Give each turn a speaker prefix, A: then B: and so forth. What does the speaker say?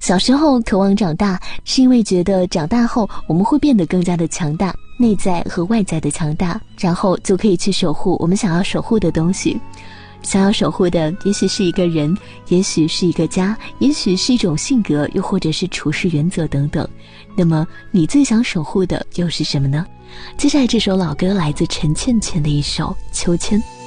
A: 小时候渴望长大，是因为觉得长大后我们会变得更加的强大，内在和外在的强大，然后就可以去守护我们想要守护的东西。想要守护的也许是一个人，也许是一个家，也许是一种性格，又或者是处事原则等等。那么你最想守护的又是什么呢？接下来这首老歌来自陈倩倩的一首《秋千》。